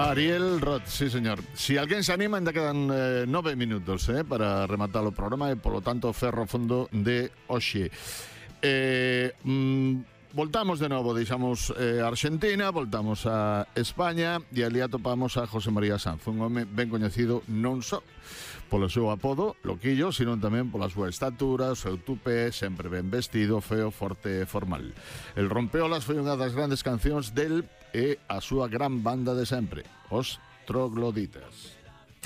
Ariel Roth, sí, señor. Si alguén se anima, ainda quedan 9 minutos para rematar o programa e, polo tanto, ferro fondo de hoxe. Voltamos de novo, deixamos Argentina, voltamos a España e ali atopamos a José María Sanz, un home ben coñecido non só polo seu apodo, Loquillo, sino tamén pola súa estatura, o seu tupé, sempre ben vestido, feo, forte e formal. El Rompeolas foi unha das grandes cancións del e a súa gran banda de sempre, os Trogloditas.